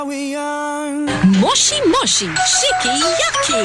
Moshi Moshi Shiki Yaki.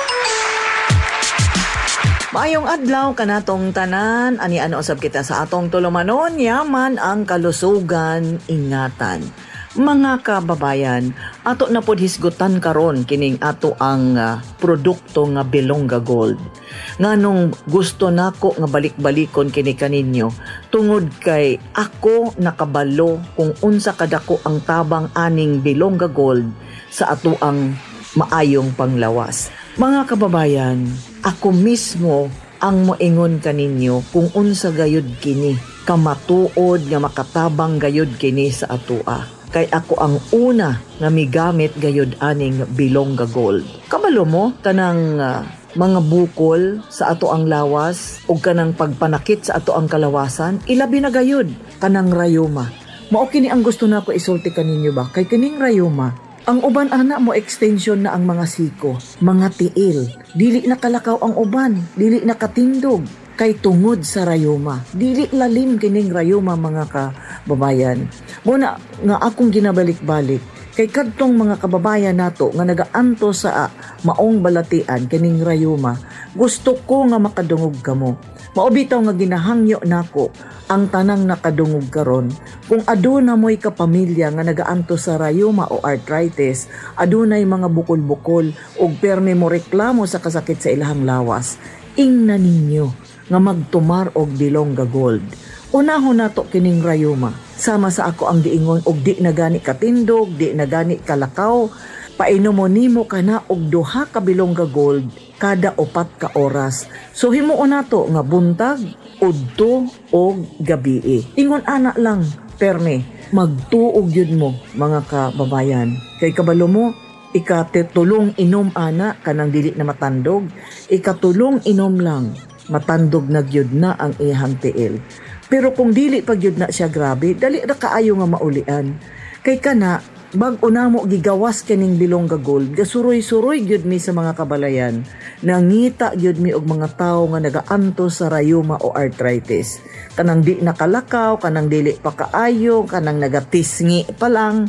Maayong adlaw kanatong tanan, ani ano usab kita sa atong tulumanon, yaman ang kalusugan, ingatan. Mga kababayan, ato na pod hisgutan karon kining ato ang produkto nga Bilonga Gold. Nganong gusto nako nga balik-balikon kini kaninyo tungod kay ako nakabalo kung unsa kadako ang tabang aning Bilonga Gold sa ato ang maayong panglawas. Mga kababayan, ako mismo ang moingon kaninyo kung unsa gayud kini kamatuod nga makatabang gayud kini sa atoa. Kay ako ang una nga migamit gayud aning Bilonga Gold. Kabalo mo tanang mga bukol sa ato ang lawas o kanang pagpanakit sa ato ang kalawasan, ilabi na gayud kanang rayuma. Mao kini ang gusto nako isulti kaninyo ba? Kay kining rayuma, ang uban ana mo extension na ang mga siko, mga tiil. Dili na kalakaw ang uban, dili na katindog kay tungod sa rayuma. Dili lalim kining rayuma mga kababayan. Muna nga akong ginabalik-balik kay kadtong mga kababayan nato nga nagaanto sa maong balatian kining rayuma, gusto ko nga makadungog kamo. Maubitaw nga ginahangyo nako ang tanang nakadungog karon. Kung aduna mo'y kapamilya nga nagaanto sa rayuma o arthritis, adunay mga bukol-bukol ug perme mo reklamo sa kasakit sa ilahang lawas, ingnan ninyo nga magtumar og Bilonga Gold. Unahon nato kining rayuma. Sama sa ako ang diingon og di na gani katindog, di na gani kalakaw. Painom mo nimo kana og 2 ka Bilonga Gold kada 4 ka oras. So himuon nato nga buntag, udto og gabii. Ingon ana lang, perme, magtuog yun mo mga kababayan. Kay kabalo mo, ikatulong inom ana kanang dili na matandog, ikatulong inom lang matandog na gyud na ang ihang tiil. Pero kung dili pag gyud na siya grabe, dali ra kaayo nga maulian. Kay kana bag-o namo gigawas kining Bilonga Gold, gasuroy-suroy gyud mi sa mga kabalayan. Nangita gyud mi og mga tawo nga nagaanto sa rayuma o arthritis. Kanang di nakalakaw, kanang dili pa kaayo, kanang nagatisngi pa lang.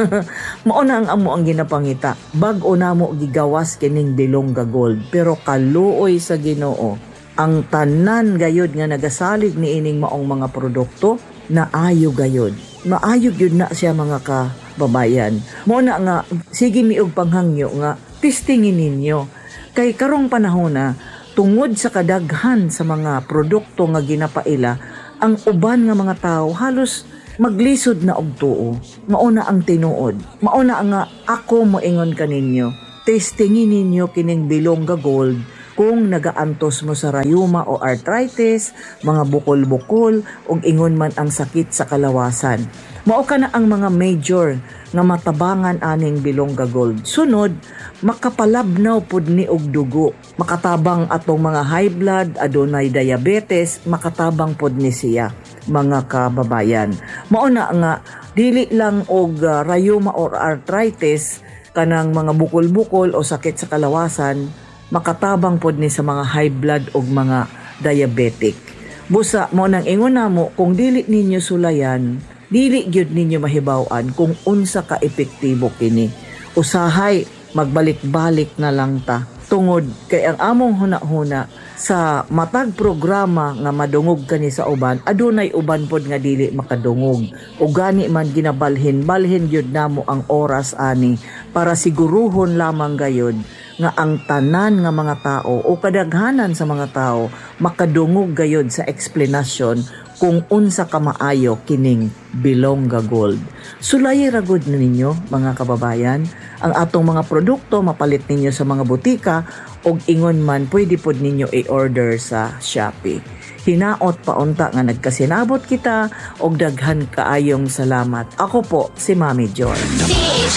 Mao na ang amo ang ginapangita. Bag-o namo gigawas kining Bilonga Gold, pero kaluoy sa Ginoo ang tanan gayod nga nagasalig ni ining maong mga produkto na ayo gayod. Maayo gyud na siya mga kababayan. Mo na nga sige mi og panghangyo nga testingin ninyo. Kay karong panahon na tungod sa kadaghan sa mga produkto nga ginapaila, ang uban nga mga tao halos maglisod na og tuo. Mao na ang tinuod. Mao na nga ako moingon kaninyo. Testingin ninyo kining Bilonga Gold kung nagaantos mo sa rayuma o arthritis, mga bukol-bukol, o ingon man ang sakit sa kalawasan. Mao ka na ang mga major nga matabangan aning Bilonga Gold. Sunod, makapalabnaw pud ni og dugo. Makatabang atong mga high blood, adunay diabetes, makatabang pud ni siya, mga kababayan. Mao na nga, dili lang og rayuma or arthritis, kanang mga bukol-bukol o sakit sa kalawasan, makatabang pod ni sa mga high blood o mga diabetic. Busa mo nang ingon namo kung dili ninyo sulayan, dili gyud ninyo mahibaw-an kung unsa ka epektibo kini. Usahay magbalik-balik na lang ta. Tungod kay ang among huna-huna sa matag programa nga madungog kani sa uban, adunay uban pod nga dili makadungog. O gani man ginabalhin gyud namo ang oras ani para siguruhon lamang gayud nga ang tanan nga mga tao o kadaghanan sa mga tao makadungog gayod sa explanation kung unsa ka maayo kining Bilonga Gold. Sulayi ragod na ninyo mga kababayan ang atong mga produkto, mapalit ninyo sa mga butika og ingon man pwede pod ninyo i-order sa Shopee. Hinaot paunta nga nagkasinabot kita og daghan kaayong salamat. Ako po si Mami Joy.